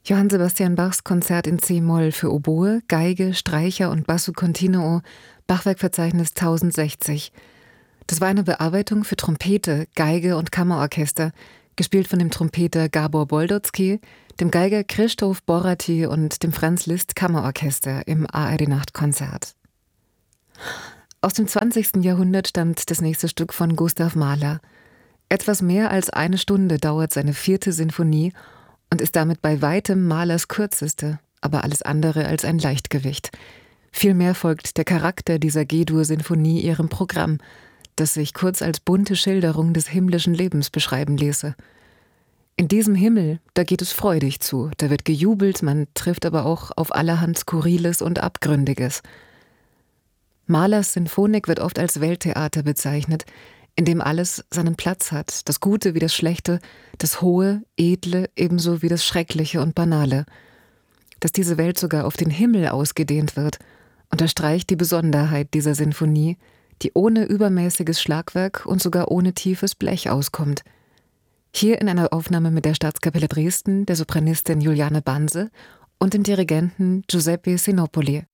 Johann Sebastian Bachs Konzert in c-Moll für Oboe, Geige, Streicher und Basso Continuo, Bachwerkverzeichnis 1060. Das war eine Bearbeitung für Trompete, Geige und Kammerorchester, gespielt von dem Trompeter Gabor Boldotzky, dem Geiger Krzysztof Boraty und dem Franz Liszt Kammerorchester im ARD-Nachtkonzert. Aus dem 20. Jahrhundert stammt das nächste Stück von Gustav Mahler. Etwas mehr als eine Stunde dauert seine 4. Sinfonie und ist damit bei weitem Mahlers kürzeste, aber alles andere als ein Leichtgewicht. Vielmehr folgt der Charakter dieser G-Dur-Sinfonie ihrem Programm, das sich kurz als bunte Schilderung des himmlischen Lebens beschreiben ließe. In diesem Himmel, da geht es freudig zu, da wird gejubelt, man trifft aber auch auf allerhand Skurriles und Abgründiges. Mahlers Sinfonik wird oft als Welttheater bezeichnet, in dem alles seinen Platz hat, das Gute wie das Schlechte, das Hohe, Edle ebenso wie das Schreckliche und Banale. Dass diese Welt sogar auf den Himmel ausgedehnt wird, unterstreicht die Besonderheit dieser Sinfonie, die ohne übermäßiges Schlagwerk und sogar ohne tiefes Blech auskommt. Hier in einer Aufnahme mit der Staatskapelle Dresden, der Sopranistin Juliane Banse und dem Dirigenten Giuseppe Sinopoli.